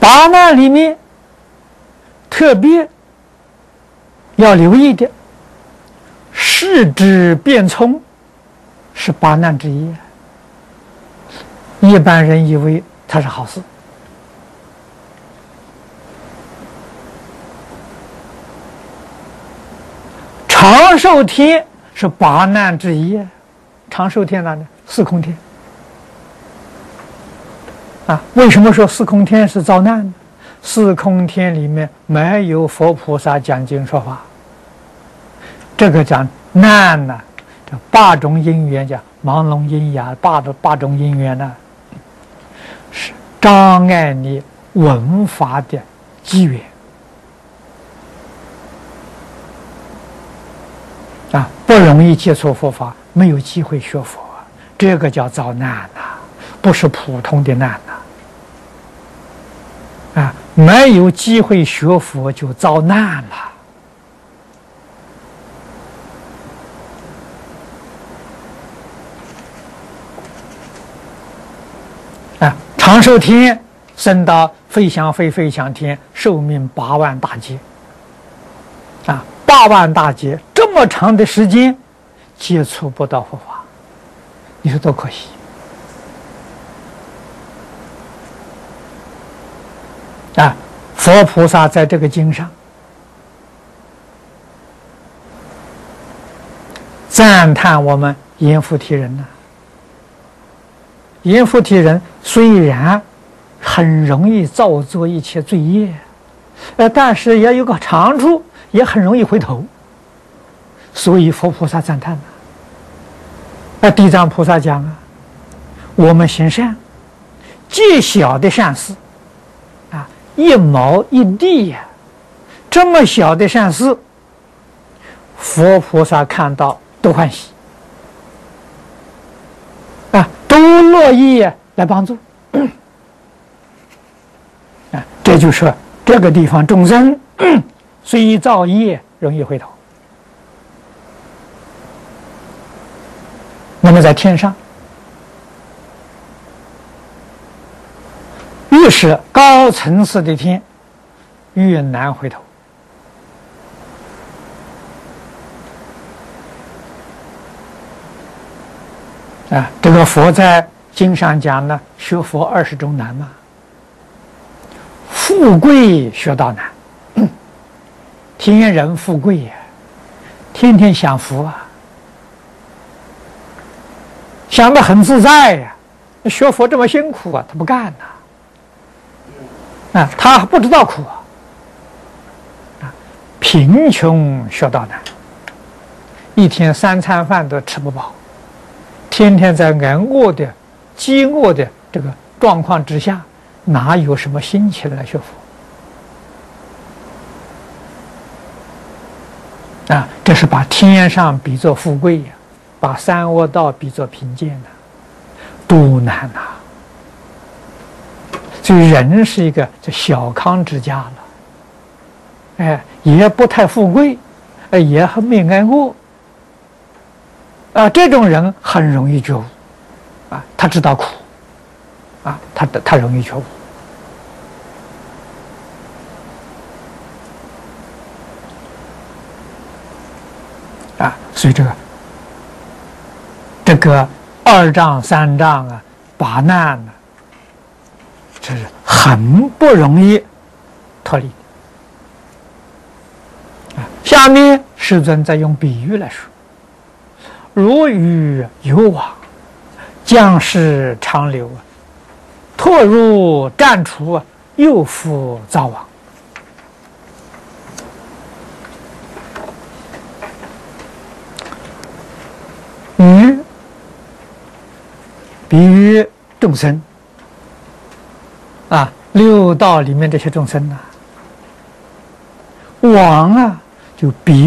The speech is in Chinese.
八难里面特别要留意的，视之变聪是八难之一。一般人以为它是好事，长寿天是八难之一。长寿天哪呢？四空天啊！为什么说四空天是遭难呢？四空天里面没有佛菩萨讲经说法，这个讲难呢，这八种因缘叫盲聋喑哑，八种因缘呢，是障碍你闻法的机缘啊，不容易接触佛法，没有机会学佛，这个叫遭难呐，不是普通的难呐。啊，没有机会学佛就遭难了。啊，长寿天升到飞翔非飞翔天，寿命8万大劫。啊，8万大劫这么长的时间接触不到佛法，你说多可惜！啊，佛菩萨在这个经上赞叹我们阎浮提人呐。阎浮提人虽然很容易造作一切罪业，但是也有个长处，也很容易回头，所以佛菩萨赞叹呐。地藏菩萨讲啊，我们行善，极小的善事啊，1毛1滴呀，这么小的善事，佛菩萨看到都欢喜啊，都乐意来帮助啊，这就是这个地方众生虽造业容易回头。那么在天上，越是高层次的天，越难回头。啊，这个佛在经上讲呢，学佛20种难嘛。富贵学道难，天人富贵呀，天天享福啊。想得很自在呀，学佛这么辛苦啊，他不干呐，啊，他不知道苦啊，贫穷学道难，一天3餐饭都吃不饱，天天在饿的、饥饿的这个状况之下，哪有什么心情来学佛？啊，这是把天上比作富贵呀。把三恶道比作贫贱呢，多难呐！所以人是一个这小康之家了，哎，也不太富贵，也很没挨饿，啊，这种人很容易觉悟，啊，他知道苦，啊，他容易觉悟，啊，所以这个2障3障啊，8难呢，这是很不容易脱离啊。下面世尊再用比喻来说：如鱼游网，将逝长流啊，拓入战处啊，又复造网。鱼比喻众生啊，6道里面这些众生啊，网啊，就比